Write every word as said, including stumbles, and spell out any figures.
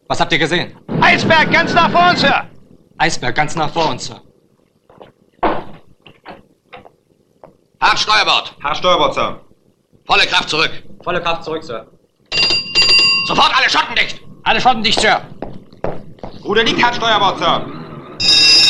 Was habt ihr gesehen? Eisberg ganz nach vor uns, Sir. Eisberg ganz nach vor uns, Sir. Hart Steuerbord. Hart Steuerbord, Sir. Volle Kraft zurück. Volle Kraft zurück, Sir. Sofort alle Schotten dicht. Alle Schotten dicht, Sir. Ruder liegt, Hart Steuerbord, Sir.